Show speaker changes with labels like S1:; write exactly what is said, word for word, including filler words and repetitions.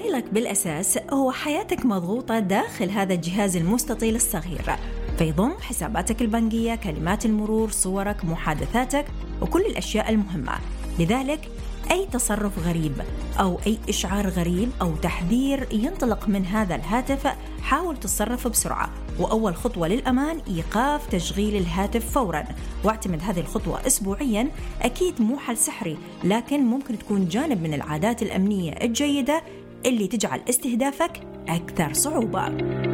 S1: موبايلك بالأساس هو حياتك مضغوطة داخل هذا الجهاز المستطيل الصغير، فيضم حساباتك البنكية، كلمات المرور، صورك، محادثاتك وكل الأشياء المهمة. لذلك أي تصرف غريب أو أي إشعار غريب أو تحذير ينطلق من هذا الهاتف حاول تتصرف بسرعة، وأول خطوة للأمان إيقاف تشغيل الهاتف فوراً، واعتمد هذه الخطوة أسبوعياً. أكيد مو حل سحري، لكن ممكن تكون جانب من العادات الأمنية الجيدة اللي تجعل استهدافك أكثر صعوبة.